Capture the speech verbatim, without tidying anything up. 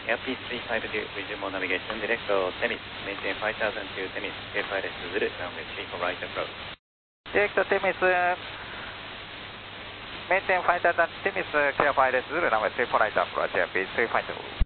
Airpiece three five two, resume on navigation, direct to Temis, maintain five thousand to Temis, clear pilot Zulu, runway three for right approach. Direct to Temis, maintain five thousand Temis, clear pilot Zulu, runway three for right approach, Airpiece three five two.